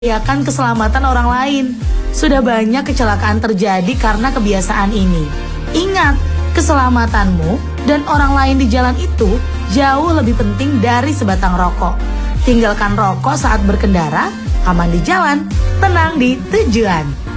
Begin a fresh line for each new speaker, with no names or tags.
membahayakan keselamatan orang lain. Sudah banyak kecelakaan terjadi karena kebiasaan ini. Ingat, keselamatanmu dan orang lain di jalan itu jauh lebih penting dari sebatang rokok. Tinggalkan rokok saat berkendara, aman di jalan, tenang di tujuan.